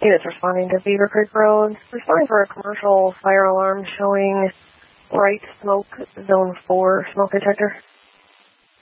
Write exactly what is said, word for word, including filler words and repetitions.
Units responding to Beaver Creek Road. Responding for a commercial fire alarm showing bright smoke, zone four smoke detector.